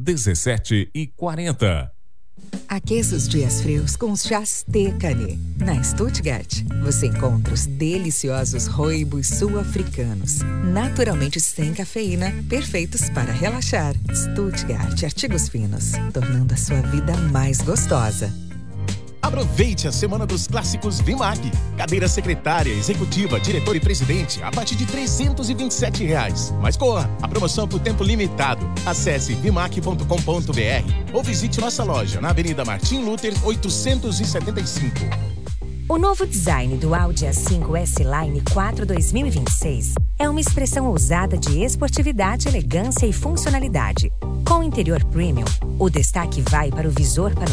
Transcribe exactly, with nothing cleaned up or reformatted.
dezessete e quarenta. Aqueça os dias frios com os chás Tecane. Na Stuttgart, você encontra os deliciosos rooibos sul-africanos, naturalmente sem cafeína, perfeitos para relaxar. Stuttgart Artigos Finos, tornando a sua vida mais gostosa. Aproveite a Semana dos Clássicos Vimac. Cadeira secretária, executiva, diretor e presidente a partir de trezentos e vinte e sete reais. Mas corra, a promoção por tempo limitado. Acesse vimac ponto com ponto br ou visite nossa loja na Avenida Martim Luther oitocentos e setenta e cinco. O novo design do Audi A cinco S-Line quatro dois mil e vinte e seis é uma expressão ousada de esportividade, elegância e funcionalidade. Com o interior premium, o destaque vai para o visor panorâmico